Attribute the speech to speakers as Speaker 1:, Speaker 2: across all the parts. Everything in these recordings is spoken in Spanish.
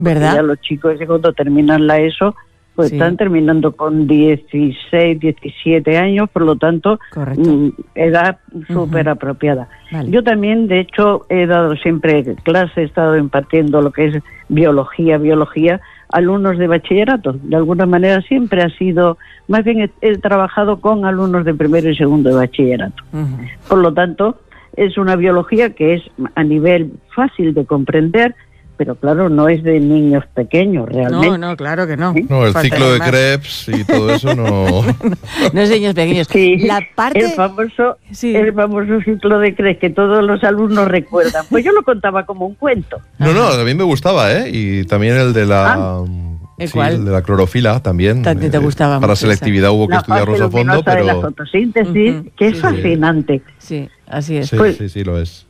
Speaker 1: ¿verdad?
Speaker 2: Ya los chicos cuando terminan la ESO, pues sí, están terminando con 16, 17 años, por lo tanto, edad súper apropiada. Vale. Yo también, de hecho, he dado siempre clase, he estado impartiendo lo que es biología, alumnos de bachillerato. De alguna manera siempre ha sido, más bien he trabajado con alumnos de primero y segundo de bachillerato. Por lo tanto, es una biología que es a nivel fácil de comprender, pero claro, no es de niños pequeños realmente.
Speaker 1: No, claro que no.
Speaker 3: No, el ciclo de Krebs y todo eso no...
Speaker 1: No es de niños pequeños.
Speaker 2: Sí, el famoso ciclo de Krebs que todos los alumnos recuerdan. Pues yo lo contaba como un cuento.
Speaker 3: No, a mí me gustaba, ¿eh? Y también el de la... el de la clorofila también.
Speaker 1: También te gustaba
Speaker 3: para
Speaker 1: mucho
Speaker 3: selectividad hubo que estudiarlos a fondo, pero...
Speaker 2: de la fotosíntesis, que es fascinante.
Speaker 1: Sí, así es.
Speaker 3: Sí, lo es.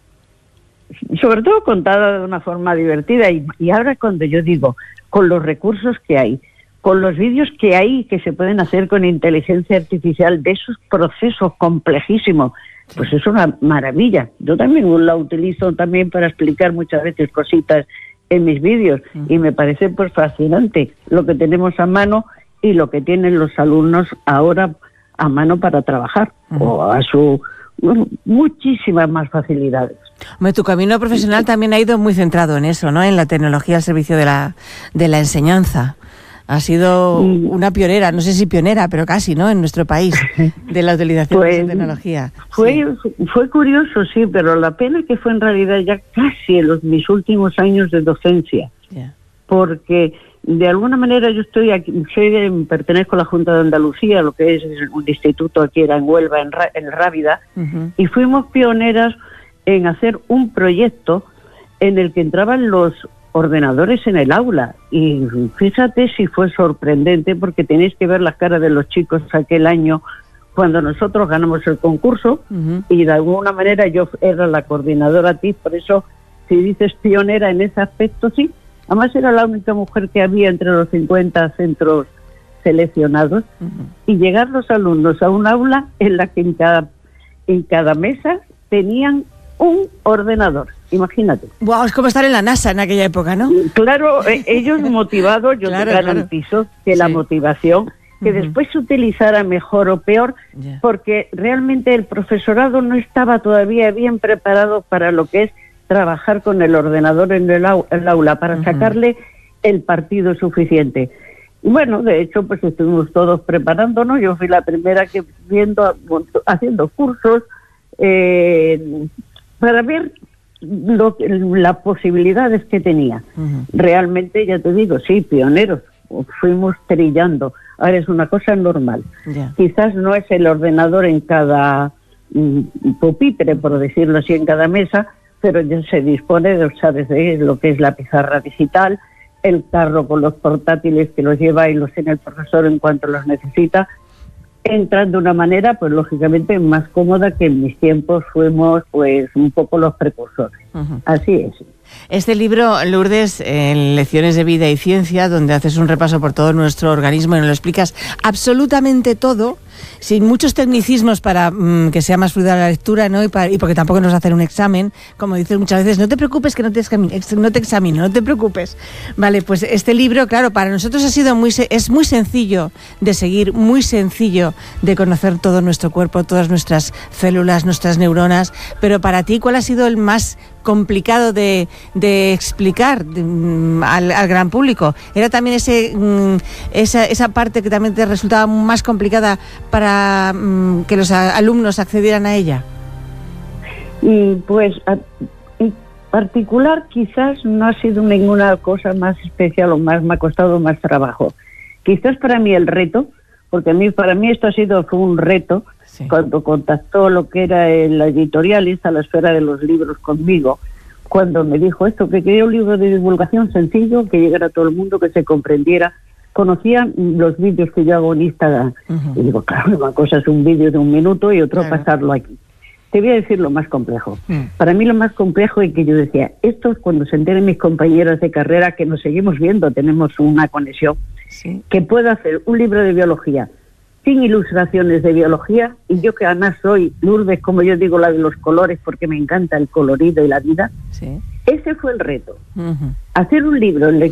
Speaker 2: Sobre todo contada de una forma divertida y ahora cuando yo digo, con los recursos que hay, con los vídeos que hay que se pueden hacer con inteligencia artificial de esos procesos complejísimos, pues es una maravilla. Yo también la utilizo también para explicar muchas veces cositas en mis vídeos y me parece pues fascinante lo que tenemos a mano y lo que tienen los alumnos ahora a mano para trabajar o a su muchísimas más facilidades.
Speaker 1: Hombre, tu camino profesional también ha ido muy centrado en eso, ¿no? En la tecnología al servicio de la enseñanza. Ha sido una pionera, no sé si pionera, pero casi, ¿no? En nuestro país, de la utilización de esa tecnología.
Speaker 2: Fue curioso, sí, pero la pena que fue en realidad ya casi en mis últimos años de docencia. Porque de alguna manera yo estoy aquí, pertenezco a la Junta de Andalucía, lo que es un instituto aquí en Huelva, en Rábida, y fuimos pioneras en hacer un proyecto en el que entraban los ordenadores en el aula. Y fíjate si fue sorprendente, porque tenéis que ver las caras de los chicos aquel año cuando nosotros ganamos el concurso, y de alguna manera yo era la coordinadora TIC, por eso si dices pionera en ese aspecto, sí. Además era la única mujer que había entre los 50 centros seleccionados, y llegar los alumnos a un aula en la que en cada mesa tenían un ordenador, imagínate.
Speaker 1: Wow, es como estar en la NASA en aquella época, ¿no?
Speaker 2: Claro, ellos motivados, yo te garantizo que la motivación, que después se utilizara mejor o peor, porque realmente el profesorado no estaba todavía bien preparado para lo que es trabajar con el ordenador en el aula, para sacarle el partido suficiente. Y bueno, de hecho, pues estuvimos todos preparándonos. Yo fui la primera que haciendo cursos para ver las posibilidades que tenía. Realmente, ya te digo, sí, pioneros, fuimos trillando. Ahora es una cosa normal. Quizás no es el ordenador en cada pupitre, por decirlo así, en cada mesa, pero ya se dispone de lo que es la pizarra digital, el carro con los portátiles que los lleva y los tiene el profesor en cuanto los necesita. Entran de una manera, pues lógicamente, más cómoda, que en mis tiempos fuimos pues un poco los precursores. Así es.
Speaker 1: Este libro, Lourdes, Lecciones de Vida y Ciencia, donde haces un repaso por todo nuestro organismo y nos lo explicas absolutamente todo, sin muchos tecnicismos para que sea más fluida la lectura, ¿no? Y porque tampoco nos hacen un examen, como dices muchas veces, no te preocupes que no te examino, no te preocupes. Vale, pues este libro, claro, para nosotros es muy sencillo de seguir, muy sencillo de conocer todo nuestro cuerpo, todas nuestras células, nuestras neuronas, pero para ti, ¿cuál ha sido el más complicado de explicar al gran público? ¿Era también esa parte que también te resultaba más complicada para que los alumnos accedieran a ella?
Speaker 2: Pues en particular quizás no ha sido ninguna cosa más especial o me ha costado más trabajo. Quizás para mí el reto, porque para mí esto fue un reto. Cuando contactó lo que era la editorialista, la Esfera de los Libros, conmigo, cuando me dijo esto, que quería un libro de divulgación sencillo, que llegara a todo el mundo, que se comprendiera. Conocían los vídeos que yo hago en Instagram. Y digo, claro, una cosa es un vídeo de 1 minuto y otro pasarlo aquí. Te voy a decir lo más complejo. Para mí lo más complejo es que yo decía, esto es cuando se enteren mis compañeras de carrera, que nos seguimos viendo, tenemos una conexión, que pueda hacer un libro de biología sin ilustraciones de biología, y yo que además soy Lourdes, como yo digo, la de los colores, porque me encanta el colorido y la vida.
Speaker 1: Sí.
Speaker 2: Ese fue el reto. Hacer un libro en